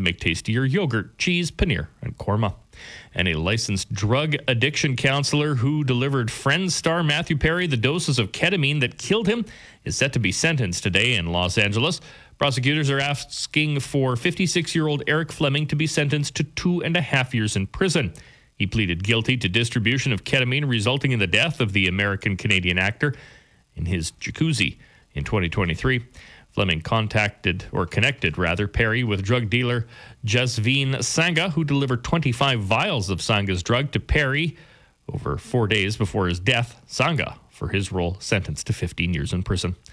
make tastier yogurt, cheese, paneer, and korma. And a licensed drug addiction counselor who delivered Friends star Matthew Perry the doses of ketamine that killed him is set to be sentenced today in Los Angeles. Prosecutors are asking for 56-year-old Eric Fleming to be sentenced to 2.5 years in prison. He pleaded guilty to distribution of ketamine, resulting in the death of the American-Canadian actor in his jacuzzi in 2023. Fleming connected Perry with drug dealer Jasveen Sangha, who delivered 25 vials of Sangha's drug to Perry over 4 days before his death. Sangha, for his role, sentenced to 15 years in prison.